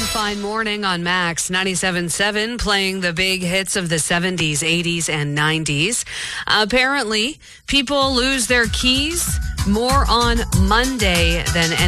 fine morning on Max 97.7, playing the big hits of the 70s, 80s, and 90s. Apparently, people lose their keys more on Monday than